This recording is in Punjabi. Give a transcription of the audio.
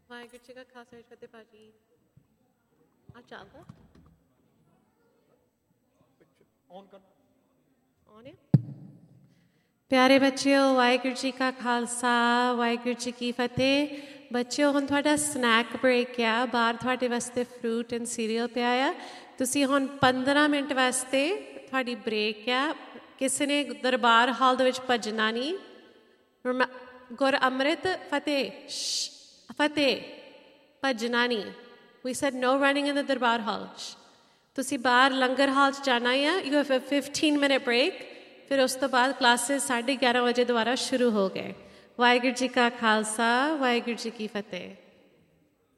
ਵਾਹਿਗੁਰੂ ਜੀ ਕਾ ਖਾਲਸਾ ਫਤਿਹ ਭਾਜੀ। ਆ ਚੱਲਦਾ ਪਿਆਰੇ ਬੱਚਿਓ, ਵਾਹਿਗੁਰੂ ਜੀ ਕਾ ਖਾਲਸਾ ਵਾਹਿਗੁਰੂ ਜੀ ਕੀ ਫਤਿਹ। ਬੱਚਿਓ, ਹੁਣ ਤੁਹਾਡਾ ਸਨੈਕ ਬ੍ਰੇਕ ਆ। ਬਾਹਰ ਤੁਹਾਡੇ ਵਾਸਤੇ ਫਰੂਟ ਐਂਡ ਸੀਰੀਅਲ ਪਿਆ ਆ। ਤੁਸੀਂ ਹੁਣ 15 ਮਿੰਟ ਵਾਸਤੇ ਤੁਹਾਡੀ ਬ੍ਰੇਕ ਆ। ਕਿਸੇ ਨੇ ਦਰਬਾਰ ਹਾਲ ਦੇ ਵਿੱਚ ਭੱਜਣਾ ਨਹੀਂ। ਗੁਰ ਅੰਮ੍ਰਿਤ ਫਤਿਹ ਫਤਿਹ ਭੱਜਣਾ ਨਹੀਂ। ਵੀ ਸੈਡ ਨੋ ਰਨਿੰਗ ਇਨ ਦ ਦਰਬਾਰ ਹਾਲ। ਤੁਸੀਂ ਬਾਹਰ ਲੰਗਰ ਹਾਲ 'ਚ ਜਾਣਾ ਆ। You have a 15 minute break. ਫਿਰ ਉਸ ਤੋਂ ਬਾਅਦ ਕਲਾਸਿਸ 11:30 ਵਜੇ ਦੁਬਾਰਾ ਸ਼ੁਰੂ ਹੋ ਗਏ। ਵਾਹਿਗੁਰੂ ਜੀ ਕਾ ਖਾਲਸਾ ਵਾਹਿਗੁਰੂ ਜੀ ਕੀ ਫਤਿਹ।